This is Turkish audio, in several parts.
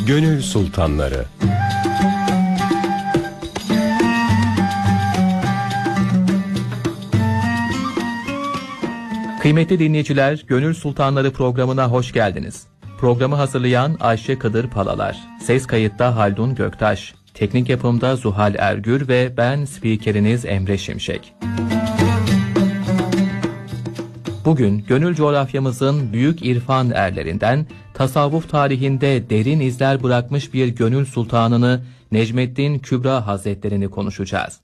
Gönül Sultanları. Kıymetli dinleyiciler, Gönül Sultanları programına hoş geldiniz. Programı hazırlayan Ayşe Kadır Palalar, ses kayıtta Haldun Göktaş, teknik yapımda Zuhal Ergür ve ben spikeriniz Emre Şimşek. Bugün gönül coğrafyamızın büyük irfan erlerinden, tasavvuf tarihinde derin izler bırakmış bir gönül sultanını Necmettin Kübra Hazretlerini konuşacağız.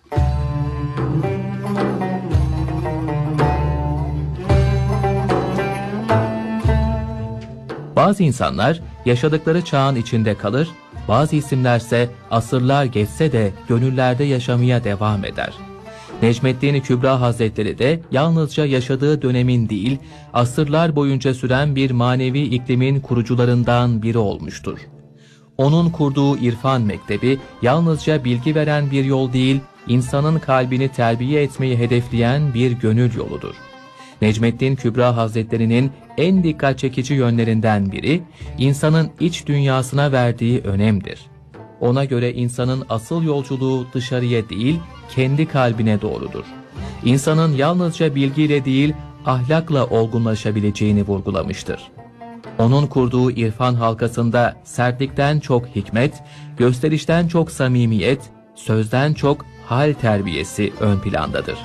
Bazı insanlar yaşadıkları çağın içinde kalır, bazı isimlerse asırlar geçse de gönüllerde yaşamaya devam eder. Necmettin Kübra Hazretleri de yalnızca yaşadığı dönemin değil, asırlar boyunca süren bir manevi iklimin kurucularından biri olmuştur. Onun kurduğu irfan mektebi yalnızca bilgi veren bir yol değil, insanın kalbini terbiye etmeyi hedefleyen bir gönül yoludur. Necmettin Kübra Hazretleri'nin en dikkat çekici yönlerinden biri, insanın iç dünyasına verdiği önemdir. Ona göre insanın asıl yolculuğu dışarıya değil, kendi kalbine doğrudur. İnsanın yalnızca bilgiyle değil, ahlakla olgunlaşabileceğini vurgulamıştır. Onun kurduğu irfan halkasında sertlikten çok hikmet, gösterişten çok samimiyet, sözden çok hal terbiyesi ön plandadır.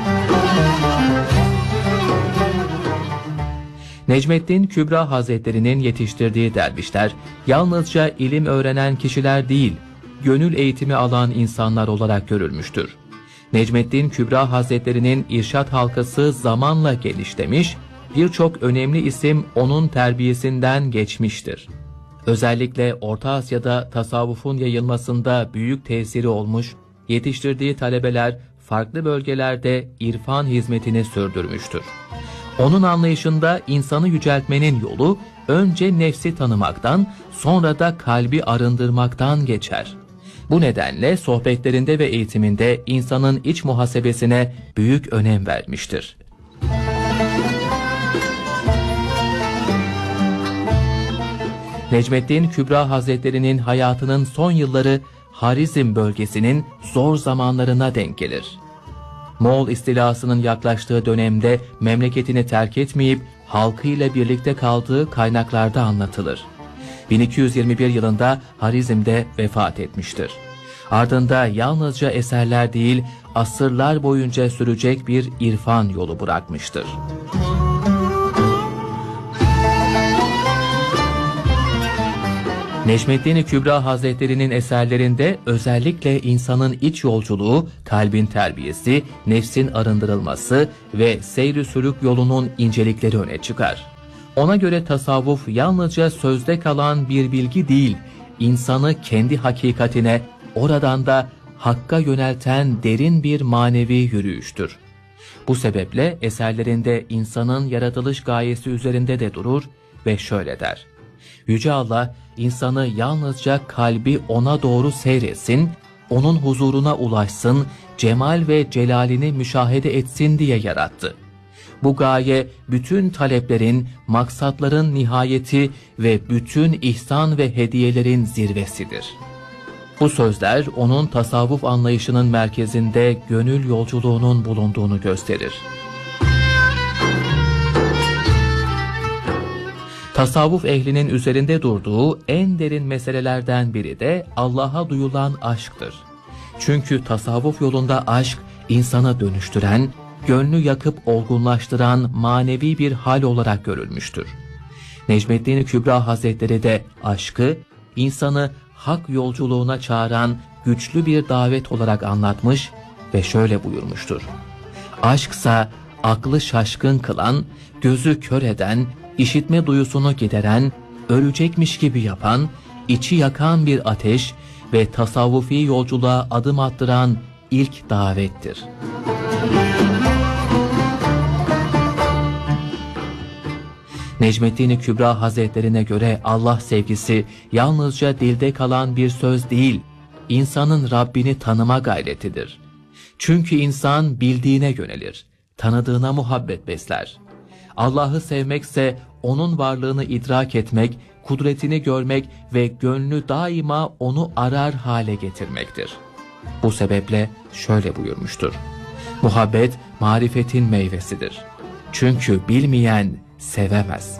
Necmettin Kübra Hazretleri'nin yetiştirdiği dervişler, yalnızca ilim öğrenen kişiler değil, gönül eğitimi alan insanlar olarak görülmüştür. Necmettin Kübra Hazretleri'nin irşat halkası zamanla genişlemiş, birçok önemli isim onun terbiyesinden geçmiştir. Özellikle Orta Asya'da tasavvufun yayılmasında büyük tesiri olmuş, yetiştirdiği talebeler farklı bölgelerde irfan hizmetini sürdürmüştür. Onun anlayışında insanı yüceltmenin yolu önce nefsi tanımaktan, sonra da kalbi arındırmaktan geçer. Bu nedenle sohbetlerinde ve eğitiminde insanın iç muhasebesine büyük önem vermiştir. Necmettin Kübra Hazretleri'nin hayatının son yılları Harizm bölgesinin zor zamanlarına denk gelir. Moğol istilasının yaklaştığı dönemde memleketini terk etmeyip halkıyla birlikte kaldığı kaynaklarda anlatılır. 1221 yılında Harizm'de vefat etmiştir. Ardında yalnızca eserler değil, asırlar boyunca sürecek bir irfan yolu bırakmıştır. Necmettin Kübra Hazretleri'nin eserlerinde özellikle insanın iç yolculuğu, kalbin terbiyesi, nefsin arındırılması ve seyr-i sülük yolunun incelikleri öne çıkar. Ona göre tasavvuf yalnızca sözde kalan bir bilgi değil, insanı kendi hakikatine, oradan da hakka yönelten derin bir manevi yürüyüştür. Bu sebeple eserlerinde insanın yaratılış gayesi üzerinde de durur ve şöyle der: Yüce Allah, insanı yalnızca kalbi ona doğru seyretsin, onun huzuruna ulaşsın, cemal ve celalini müşahede etsin diye yarattı. Bu gaye, bütün taleplerin, maksatların nihayeti ve bütün ihsan ve hediyelerin zirvesidir. Bu sözler, onun tasavvuf anlayışının merkezinde gönül yolculuğunun bulunduğunu gösterir. Tasavvuf ehlinin üzerinde durduğu en derin meselelerden biri de Allah'a duyulan aşktır. Çünkü tasavvuf yolunda aşk, insanı dönüştüren, gönlü yakıp olgunlaştıran manevi bir hal olarak görülmüştür. Necmettin Kübra Hazretleri de aşkı, insanı hak yolculuğuna çağıran güçlü bir davet olarak anlatmış ve şöyle buyurmuştur: Aşksa aklı şaşkın kılan, gözü kör eden, işitme duyusunu gideren, ölecekmiş gibi yapan, içi yakan bir ateş ve tasavvufi yolculuğa adım attıran ilk davettir. Necmettin Kübra Hazretlerine göre Allah sevgisi yalnızca dilde kalan bir söz değil, insanın Rabbini tanıma gayretidir. Çünkü insan bildiğine yönelir, tanıdığına muhabbet besler. Allah'ı sevmekse onun varlığını idrak etmek, kudretini görmek ve gönlü daima onu arar hale getirmektir. Bu sebeple şöyle buyurmuştur: muhabbet marifetin meyvesidir. Çünkü bilmeyen sevemez.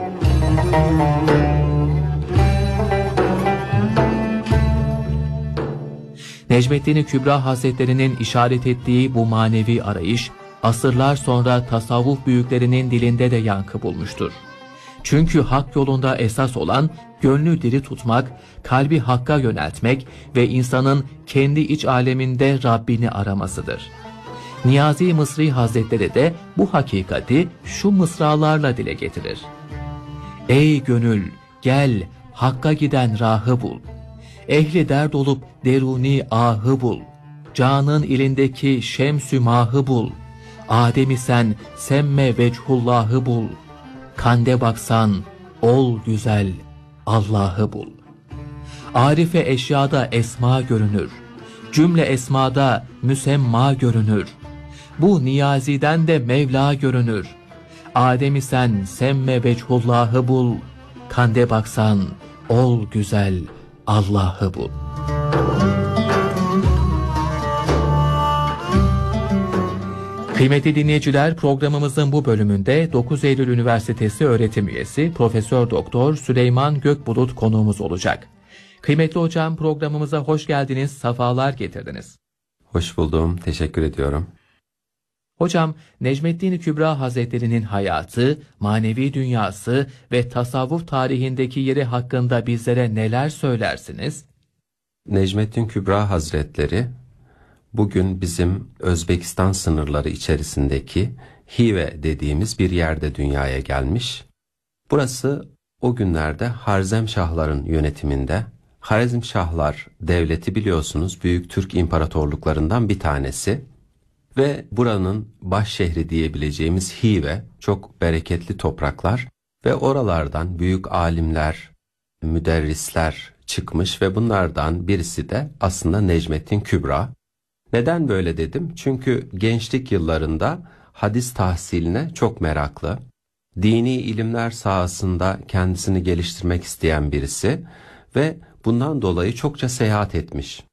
Necmettin Kübra Hazretleri'nin işaret ettiği bu manevi arayış, asırlar sonra tasavvuf büyüklerinin dilinde de yankı bulmuştur. Çünkü hak yolunda esas olan, gönlü diri tutmak, kalbi hakka yöneltmek ve insanın kendi iç aleminde Rabbini aramasıdır. Niyazi Mısri Hazretleri de bu hakikati şu mısralarla dile getirir: Ey gönül, gel, hakka giden rahı bul. Ehli dert olup deruni ahı bul. Canın ilindeki şemsü mahı bul. Adem'i sen semme vechullahı bul. Kande baksan ol güzel Allah'ı bul. Arife eşyada esma görünür. Cümle esmada müsemma görünür. Bu Niyazi'den de Mevla görünür. Adem'i sen semme vechullahı bul. Kande baksan ol güzel Allah'ı bul. Kıymetli dinleyiciler, programımızın bu bölümünde 9 Eylül Üniversitesi öğretim üyesi Profesör Doktor Süleyman Gökbulut konuğumuz olacak. Kıymetli hocam, programımıza hoş geldiniz, sefalar getirdiniz. Hoş buldum, teşekkür ediyorum. Hocam, Necmettin Kübra Hazretleri'nin hayatı, manevi dünyası ve tasavvuf tarihindeki yeri hakkında bizlere neler söylersiniz? Necmettin Kübra Hazretleri, bugün bizim Özbekistan sınırları içerisindeki Hive dediğimiz bir yerde dünyaya gelmiş. Burası o günlerde Harzemşahların yönetiminde. Harizmşahlar devleti biliyorsunuz büyük Türk imparatorluklarından bir tanesi. Ve buranın baş şehri diyebileceğimiz Hive çok bereketli topraklar ve oralardan büyük alimler, müderrisler çıkmış ve bunlardan birisi de aslında Necmettin Kübra. Neden böyle dedim? Çünkü gençlik yıllarında hadis tahsiline çok meraklı, dini ilimler sahasında kendisini geliştirmek isteyen birisi ve bundan dolayı çokça seyahat etmiş.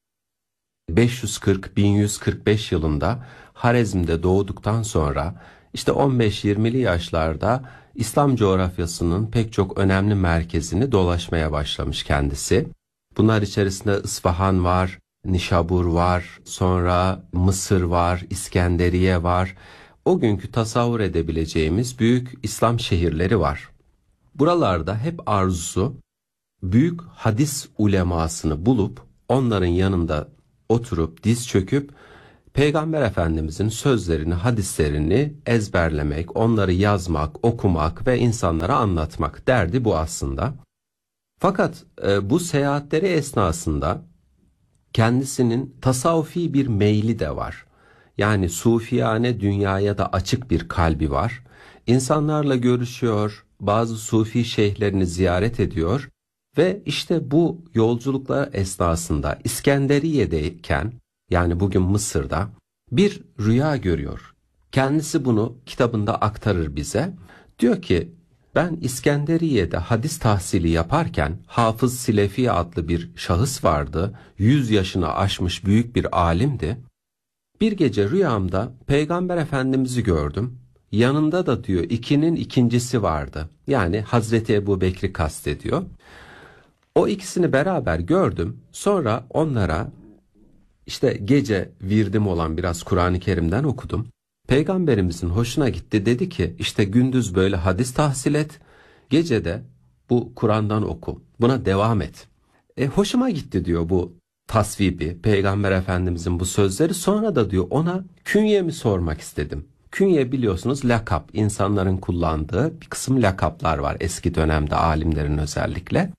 540-1145 yılında Harezm'de doğduktan sonra işte 15-20'li yaşlarda İslam coğrafyasının pek çok önemli merkezini dolaşmaya başlamış kendisi. Bunlar içerisinde İsfahan var, Nişabur var, sonra Mısır var, İskenderiye var. O günkü tasavvur edebileceğimiz büyük İslam şehirleri var. Buralarda hep arzusu büyük hadis ulemasını bulup onların yanında oturup diz çöküp Peygamber Efendimizin sözlerini, hadislerini ezberlemek, onları yazmak, okumak ve insanlara anlatmak derdi bu aslında. Fakat bu seyahatleri esnasında kendisinin tasavvufi bir meyli de var. Yani sufiyane dünyaya da açık bir kalbi var. İnsanlarla görüşüyor, bazı sufi şeyhlerini ziyaret ediyor ve işte bu yolculuklar esnasında İskenderiye'deyken, yani bugün Mısır'da bir rüya görüyor. Kendisi bunu kitabında aktarır bize. Diyor ki, ben İskenderiye'de hadis tahsili yaparken Hafız Silefi adlı bir şahıs vardı. 100 yaşını aşmış büyük bir alimdi. Bir gece rüyamda Peygamber Efendimiz'i gördüm. Yanında da diyor ikinin ikincisi vardı. Yani Hazreti Ebu Bekir'i kastediyor. O ikisini beraber gördüm. Sonra onlara işte gece virdim olan biraz Kur'an-ı Kerim'den okudum. Peygamberimizin hoşuna gitti, dedi ki işte gündüz böyle hadis tahsil et, gece de bu Kur'an'dan oku, buna devam et. Hoşuma gitti diyor bu tasvibi, Peygamber Efendimizin bu sözleri. Sonra da diyor ona künyemi sormak istedim. Künye biliyorsunuz lakap, insanların kullandığı bir kısım lakaplar var eski dönemde alimlerin özellikle.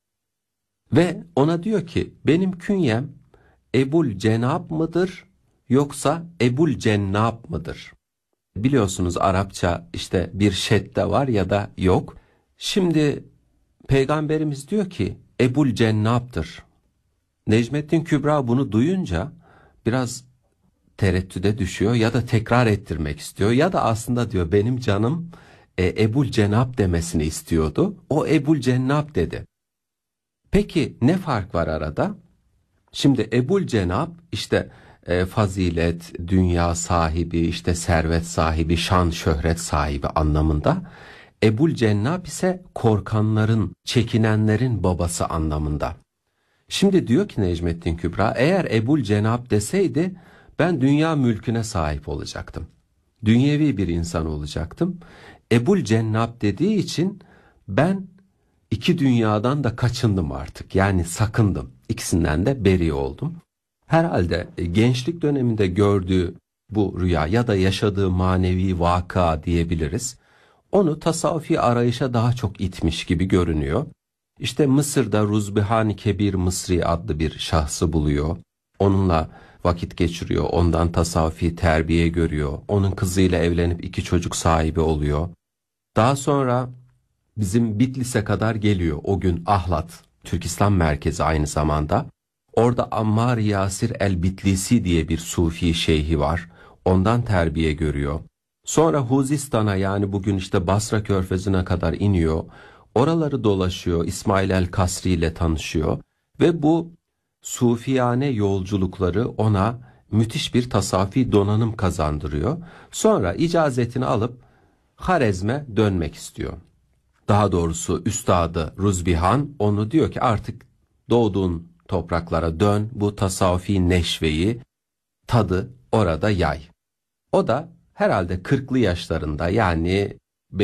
Ve ona diyor ki benim künyem Ebul Cenab mıdır yoksa Ebul Cennab mıdır? Biliyorsunuz Arapça işte bir şedde var ya da yok. Şimdi Peygamberimiz diyor ki Ebul Cennab'dır. Necmettin Kübra bunu duyunca biraz tereddüde düşüyor ya da tekrar ettirmek istiyor ya da aslında diyor benim canım Ebul Cenab demesini istiyordu. O Ebul Cenab dedi. Peki ne fark var arada? Şimdi Ebul Cenab işte fazilet, dünya sahibi, işte servet sahibi, şan şöhret sahibi anlamında. Ebul Cenab ise korkanların, çekinenlerin babası anlamında. Şimdi diyor ki Necmettin Kübra, eğer Ebul Cenab deseydi ben dünya mülküne sahip olacaktım. Dünyevi bir insan olacaktım. Ebul Cenab dediği için ben iki dünyadan da kaçındım artık. Yani sakındım. İkisinden de beri oldum. Herhalde gençlik döneminde gördüğü bu rüya ya da yaşadığı manevi vaka diyebiliriz. Onu tasavvufi arayışa daha çok itmiş gibi görünüyor. İşte Mısır'da Ruzbihani Kebir Mısri adlı bir şahsı buluyor. Onunla vakit geçiriyor. Ondan tasavvufi terbiye görüyor. Onun kızıyla evlenip 2 çocuk sahibi oluyor. Daha sonra bizim Bitlis'e kadar geliyor. O gün Ahlat, Türk İslam Merkezi aynı zamanda. Orada Ammar Yasir el-Bitlisi diye bir Sufi şeyhi var. Ondan terbiye görüyor. Sonra Huzistan'a, yani bugün işte Basra Körfezi'ne kadar iniyor. Oraları dolaşıyor. İsmail el-Kasri ile tanışıyor. Ve bu sufiyane yolculukları ona müthiş bir tasavvufi donanım kazandırıyor. Sonra icazetini alıp Harezm'e dönmek istiyor. Daha doğrusu üstadı Ruzbihan onu diyor ki artık doğduğun topraklara dön, bu tasavvufi neşveyi, tadı orada yay. O da herhalde 40'lı yaşlarında, yani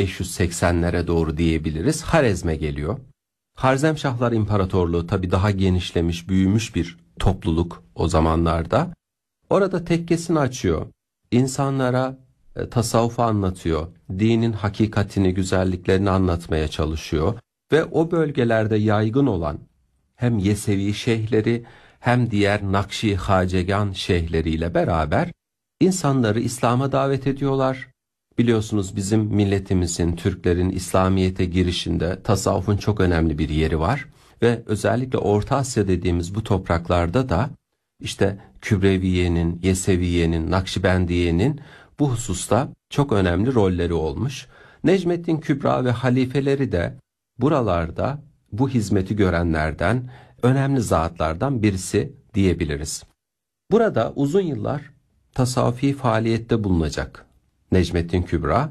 580'lere doğru diyebiliriz, Harezm'e geliyor. Harzemşahlar İmparatorluğu tabii daha genişlemiş, büyümüş bir topluluk o zamanlarda. Orada tekkesini açıyor. İnsanlara tasavvufu anlatıyor. Dinin hakikatini, güzelliklerini anlatmaya çalışıyor. Ve o bölgelerde yaygın olan hem Yesevi şeyhleri hem diğer Nakşi Hacegan şeyhleriyle beraber insanları İslam'a davet ediyorlar. Biliyorsunuz bizim milletimizin, Türklerin İslamiyet'e girişinde tasavvufun çok önemli bir yeri var. Ve özellikle Orta Asya dediğimiz bu topraklarda da işte Kübreviye'nin, Yeseviye'nin, Nakşibendiye'nin bu hususta çok önemli rolleri olmuş. Necmettin Kübra ve halifeleri de buralarda bu hizmeti görenlerden, önemli zatlardan birisi diyebiliriz. Burada uzun yıllar tasavvufi faaliyette bulunacak Necmettin Kübra,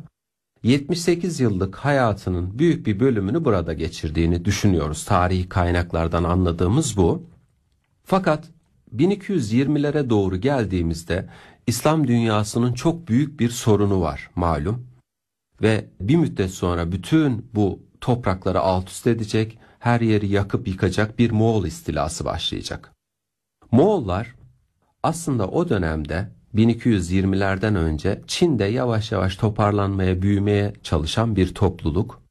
78 yıllık hayatının büyük bir bölümünü burada geçirdiğini düşünüyoruz. Tarihi kaynaklardan anladığımız bu. Fakat 1220'lere doğru geldiğimizde İslam dünyasının çok büyük bir sorunu var malum. Ve bir müddet sonra bütün bu toprakları alt üst edecek, her yeri yakıp yıkacak bir Moğol istilası başlayacak. Moğollar aslında o dönemde 1220'lerden önce Çin'de yavaş yavaş toparlanmaya, büyümeye çalışan bir topluluk.